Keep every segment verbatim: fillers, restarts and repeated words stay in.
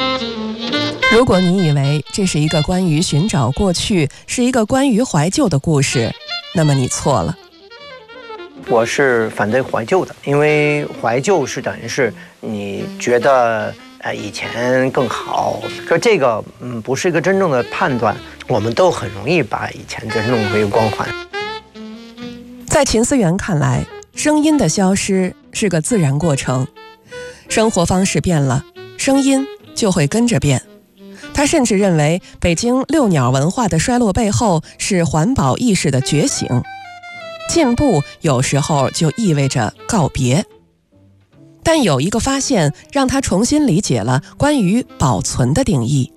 如果你以为这是一个关于寻找过去，是一个关于怀旧的故事，那么你错了。 我是反对怀旧的，因为怀旧是等于是你觉得呃以前更好，可这个嗯不是一个真正的判断，我们都很容易把以前就弄回光环。 在秦思源看来，声音的消失是个自然过程，生活方式变了，声音就会跟着变。他甚至认为，北京遛鸟文化的衰落背后是环保意识的觉醒。进步有时候就意味着告别，但有一个发现让他重新理解了关于保存的定义。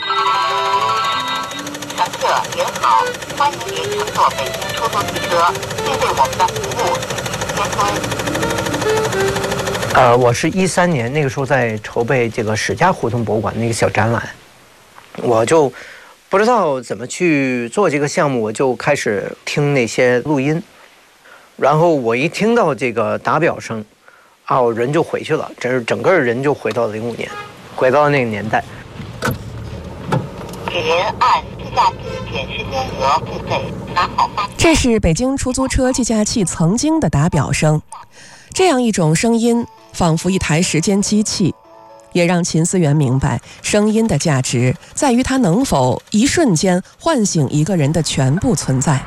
乘客您好，欢迎您乘坐北京出租汽车，并对我们的服务进行签规。 呃，我是一三年那个时候在筹备这个史家胡同博物馆那个小展览，我就不知道怎么去做这个项目，我就开始听那些录音。然后我一听到这个打表声，啊，我人就回去了，整整个人就回到零五年，回到那个年代。 请您按计价器检视金额付费，拿好发票。 这是北京出租车计价器曾经的打表声，这样一种声音，仿佛一台时间机器，也让秦思源明白，声音的价值在于它能否一瞬间唤醒一个人的全部存在。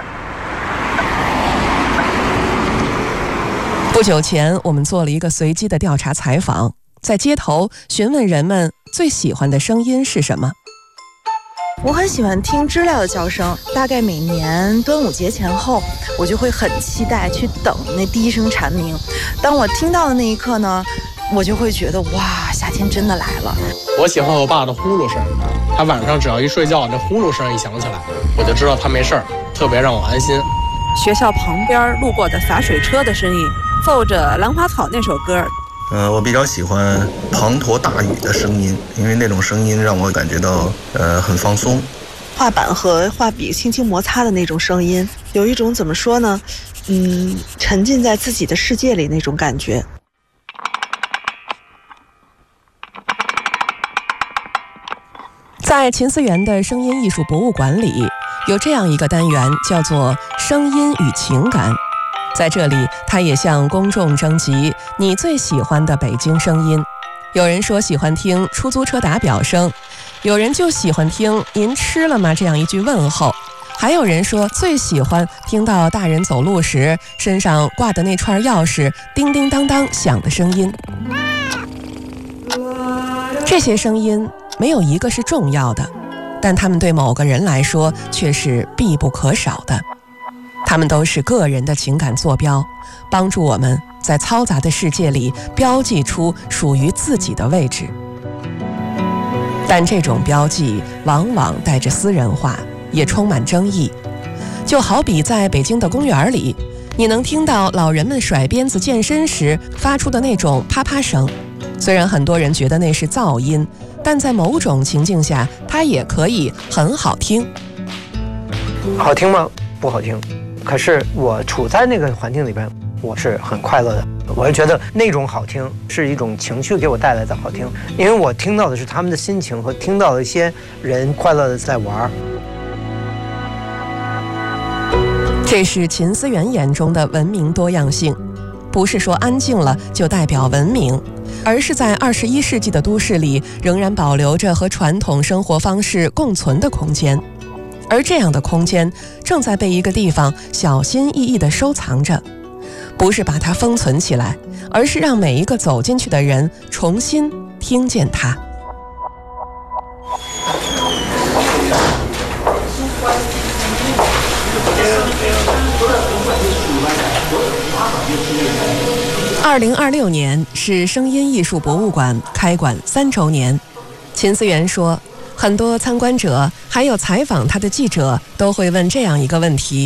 不久前，我们做了一个随机的调查采访，在街头询问人们最喜欢的声音是什么。 我很喜欢听知了的叫声，大概每年端午节前后，我就会很期待去等那第一声蝉鸣。当我听到的那一刻呢，我就会觉得哇，夏天真的来了。 我喜欢我爸的呼噜声，他晚上只要一睡觉，这呼噜声一响起来，我就知道他没事儿，特别让我安心。 学校旁边路过的洒水车的声音，奏着《兰花草》那首歌。 呃，我比较喜欢滂沱大雨的声音，因为那种声音让我感觉到呃很放松。 画板和画笔轻轻摩擦的那种声音，有一种怎么说呢？嗯，沉浸在自己的世界里那种感觉。 在秦思源的声音艺术博物馆里，有这样一个单元，叫做“声音与情感”。在这里，他也向公众征集你最喜欢的北京声音。有人说喜欢听出租车打表声，有人就喜欢听“您吃了吗”这样一句问候，还有人说最喜欢听到大人走路时身上挂的那串钥匙叮叮当当响的声音。这些声音没有一个是重要的，但他们对某个人来说却是必不可少的。他们都是个人的情感坐标，帮助我们在嘈杂的世界里标记出属于自己的位置。但这种标记往往带着私人化，也充满争议。就好比在北京的公园里，你能听到老人们甩鞭子健身时发出的那种啪啪声，虽然很多人觉得那是噪音，但在某种情境下，它也可以很好听。 好听吗？不好听。可是我处在那个环境里边，我是很快乐的。我就觉得那种好听是一种情绪给我带来的好听，因为我听到的是他们的心情和听到的一些人快乐的在玩。 这是秦思源眼中的文明多样性，不是说安静了就代表文明，而是在二十一世纪的都市里仍然保留着和传统生活方式共存的空间。而这样的空间正在被一个地方小心翼翼地收藏着，不是把它封存起来，而是让每一个走进去的人重新听见它。二零二六年是声音艺术博物馆开馆三周年。秦思源说，很多参观者还有采访他的记者都会问这样一个问题：